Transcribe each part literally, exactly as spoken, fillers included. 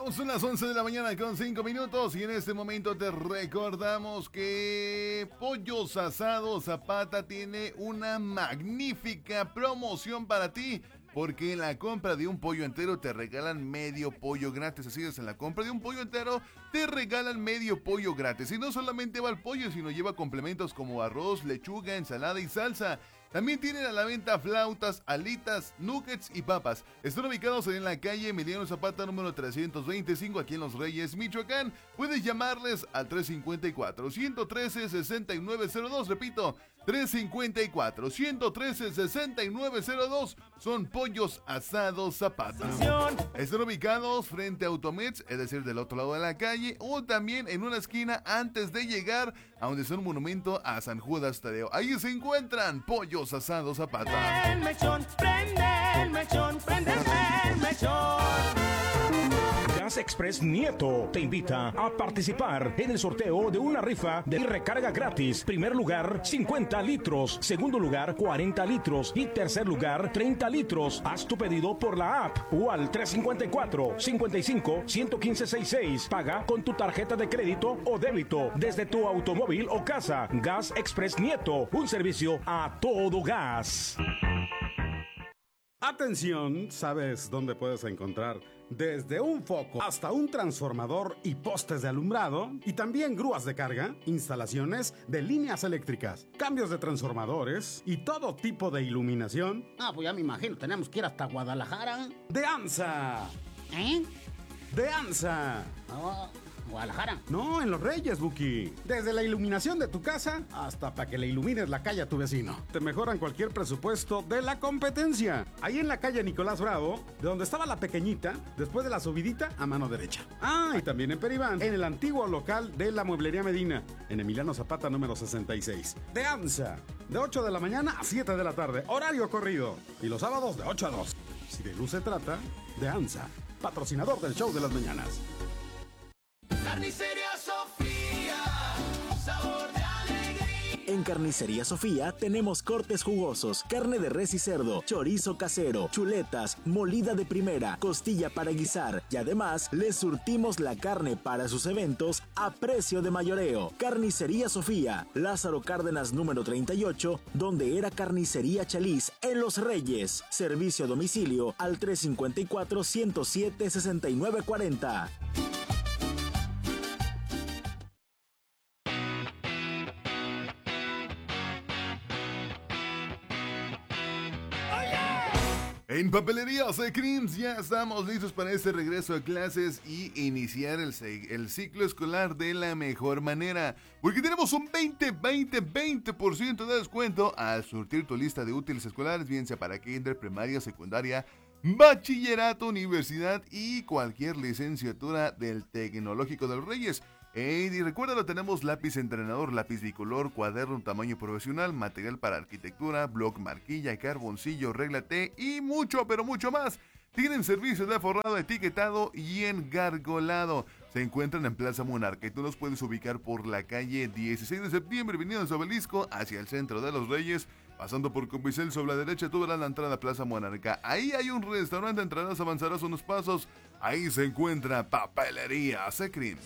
Son las once de la mañana con cinco minutos y en este momento te recordamos que Pollos Asados Zapata tiene una magnífica promoción para ti. Porque en la compra de un pollo entero te regalan medio pollo gratis. Así es, en la compra de un pollo entero te regalan medio pollo gratis. Y no solamente va el pollo, sino lleva complementos como arroz, lechuga, ensalada y salsa. También tienen a la venta flautas, alitas, nuggets y papas. Están ubicados en la calle Emiliano Zapata número trescientos veinticinco aquí en Los Reyes, Michoacán. Puedes llamarles al tres cinco cuatro, uno tres seis nueve cero dos. Repito, tres cinco cuatro, uno tres seis nueve cero dos. Son Pollos Asados Zapata. Están ubicados frente a Automets, es decir, del otro lado de la calle, o también en una esquina antes de llegar a donde está un monumento a San Judas Tadeo. Ahí se encuentran Pollos Asados Zapata. El mechón, prende el mechón, prende el mechón. Gas Express Nieto te invita a participar en el sorteo de una rifa de recarga gratis. Primer lugar, cincuenta litros. Segundo lugar, cuarenta litros. Y tercer lugar, treinta litros. Haz tu pedido por la app o al tres cinco cuatro, cinco cinco, uno uno cinco sesenta y seis. Paga con tu tarjeta de crédito o débito desde tu automóvil o casa. Gas Express Nieto, un servicio a todo gas. Atención, ¿sabes dónde puedes encontrar desde un foco hasta un transformador y postes de alumbrado? Y también grúas de carga, instalaciones de líneas eléctricas, cambios de transformadores y todo tipo de iluminación. Ah, pues ya me imagino, tenemos que ir hasta Guadalajara. ¡De ANSA! ¿Eh? ¡De ANSA! Oh, Guadalajara. No, en Los Reyes, Buki. Desde la iluminación de tu casa hasta para que le ilumines la calle a tu vecino. Te mejoran cualquier presupuesto de la competencia. Ahí en la calle Nicolás Bravo, de donde estaba la pequeñita, después de la subidita a mano derecha. Ah, y también en Peribán, en el antiguo local de la Mueblería Medina, en Emiliano Zapata número sesenta y seis. De ANSA, de ocho de la mañana a siete de la tarde, horario corrido. Y los sábados de ocho a dos. Si de luz se trata, de ANSA, patrocinador del show de las mañanas. Carnicería Sofía, sabor de alegría. En Carnicería Sofía tenemos cortes jugosos, carne de res y cerdo, chorizo casero, chuletas, molida de primera, costilla para guisar y además les surtimos la carne para sus eventos a precio de mayoreo. Carnicería Sofía, Lázaro Cárdenas número treinta y ocho, donde era Carnicería Chaliz en Los Reyes. Servicio a domicilio al tres cinco cuatro, uno cero siete, seis nueve cuatro cero. En Papelería Secreams ya estamos listos para este regreso a clases y iniciar el, el ciclo escolar de la mejor manera. Porque tenemos un veinte, veinte, veinte por ciento de descuento al surtir tu lista de útiles escolares, bien sea para kinder, primaria, secundaria, bachillerato, universidad y cualquier licenciatura del Tecnológico de Los Reyes. Hey, y recuérdalo, tenemos lápiz entrenador, lápiz bicolor, cuaderno tamaño profesional, material para arquitectura, bloc, marquilla, carboncillo, regla T y mucho, pero mucho más. Tienen servicio de forrado, etiquetado y engargolado. Se encuentran en Plaza Monarca y tú los puedes ubicar por la calle dieciséis de septiembre, venido de Obelisco, hacia el centro de Los Reyes. Pasando por Convicel sobre la derecha, tú verás la entrada a Plaza Monarca. Ahí hay un restaurante, entrarás, avanzarás unos pasos. Ahí se encuentra Papelería Secreams.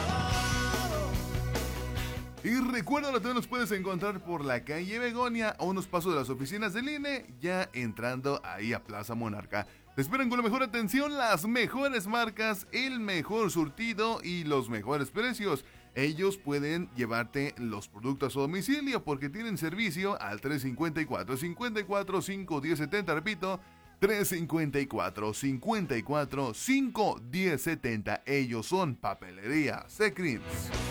Y recuerda, también nos puedes encontrar por la calle Begonia, a unos pasos de las oficinas del I N E, ya entrando ahí a Plaza Monarca. Te esperan con la mejor atención, las mejores marcas, el mejor surtido y los mejores precios. Ellos pueden llevarte los productos a domicilio porque tienen servicio al tres cinco cuatro, cinco cuatro, cinco uno cero siete cero. Repito, tres cinco cuatro, cinco cuatro, cinco uno cero siete cero. Ellos son Papelería Secreams.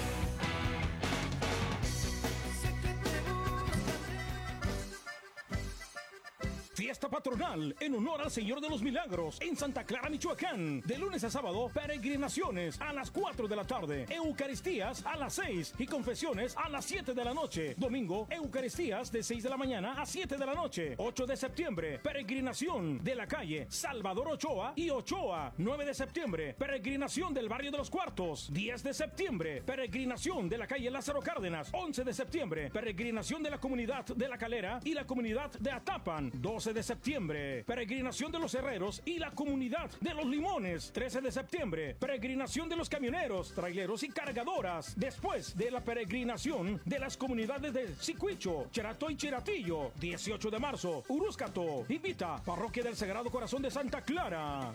Fiesta patronal en honor al Señor de los Milagros en Santa Clara, Michoacán. De lunes a sábado, peregrinaciones a las cuatro de la tarde, eucaristías a las seis y confesiones a las siete de la noche. Domingo, eucaristías de seis de la mañana a siete de la noche. ocho de septiembre, peregrinación de la calle Salvador Ochoa y Ochoa. nueve de septiembre, peregrinación del barrio de los Cuartos. diez de septiembre, peregrinación de la calle Lázaro Cárdenas. once de septiembre, peregrinación de la comunidad de La Calera y la comunidad de Atapan. doce de septiembre, septiembre, peregrinación de los herreros y la comunidad de los limones. trece de septiembre, peregrinación de los camioneros, traileros y cargadoras. Después de la peregrinación de las comunidades de Sicuicho, Cherato y Cheratillo. dieciocho de marzo, Urúscato. Invita Parroquia del Sagrado Corazón de Santa Clara.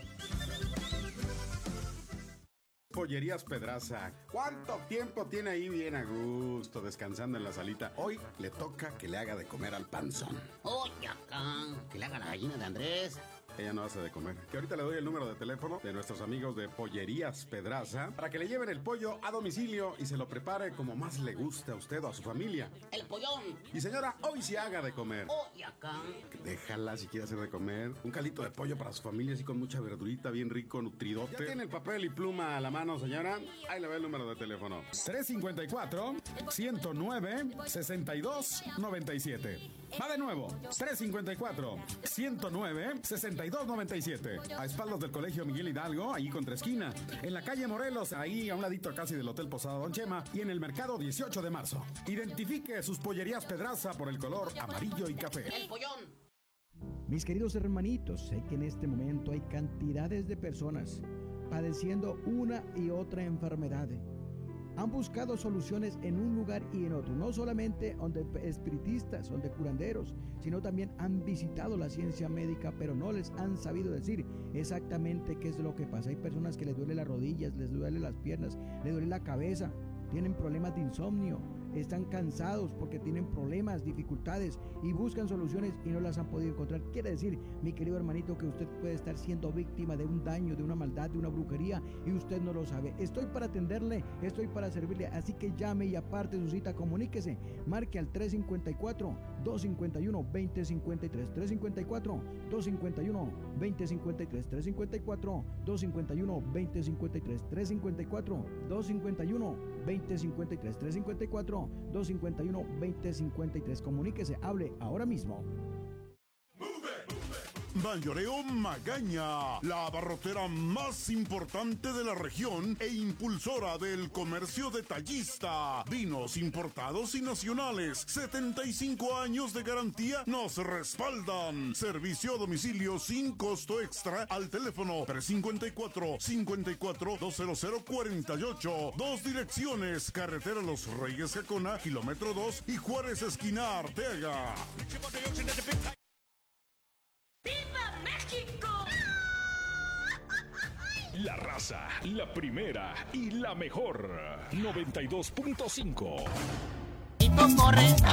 Pollerías Pedraza. ¿Cuánto tiempo tiene ahí bien a gusto descansando en la salita? Hoy le toca que le haga de comer al panzón. Oye, acá, que le haga la gallina de Andrés. Ella no hace de comer. Que ahorita le doy el número de teléfono de nuestros amigos de Pollerías Pedraza para que le lleven el pollo a domicilio y se lo prepare como más le guste a usted o a su familia. El pollón. Y señora, hoy sí haga de comer. Oye, acá. Déjala si quiere hacer de comer. Un calito de pollo para su familia, así con mucha verdurita, bien rico, nutridote. ¿Ya tiene el papel y pluma a la mano, señora? Ahí le va el número de teléfono. tres cinco cuatro, uno cero nueve, seis dos nueve siete. Va de nuevo. tres cinco cuatro, uno cero nueve, seis dos nueve siete. A espaldas del Colegio Miguel Hidalgo, ahí contra esquina. En la calle Morelos, ahí a un ladito casi del Hotel Posada Don Chema. Y en el mercado dieciocho de marzo. Identifique sus Pollerías Pedraza por el color amarillo y café. El pollón. Mis queridos hermanitos, sé que en este momento hay cantidades de personas padeciendo una y otra enfermedad. Han buscado soluciones en un lugar y en otro, no solamente donde espiritistas, donde curanderos, sino también han visitado la ciencia médica, pero no les han sabido decir exactamente qué es lo que pasa. Hay personas que les duele las rodillas, les duele las piernas, les duele la cabeza, tienen problemas de insomnio, están cansados porque tienen problemas, dificultades y buscan soluciones y no las han podido encontrar. Quiere decir, mi querido hermanito, que usted puede estar siendo víctima de un daño, de una maldad, de una brujería y usted no lo sabe. Estoy para atenderle, estoy para servirle, así que llame y aparte su cita, comuníquese, marque al tres cinco cuatro, dos cinco uno, dos cero cinco tres, tres cinco cuatro, dos cinco uno, dos cero cinco tres, tres cinco cuatro, dos cinco uno, dos cero cinco tres, tres cinco cuatro, dos cinco uno, dos cero cinco tres, tres cinco cuatro, dos cinco uno, dos cero cinco tres. Comuníquese, hable ahora mismo. Mayoreo Magaña, la abarrotera más importante de la región e impulsora del comercio detallista. Vinos importados y nacionales, setenta y cinco años de garantía nos respaldan. Servicio a domicilio sin costo extra al teléfono tres cinco cuatro, cinco cuatro, dos cero cero cuatro ocho. Dos direcciones, carretera Los Reyes Jacona, kilómetro dos y Juárez esquina Arteaga. ¡Viva México! La raza, la primera y la mejor. noventa y dos punto cinco. Y corre.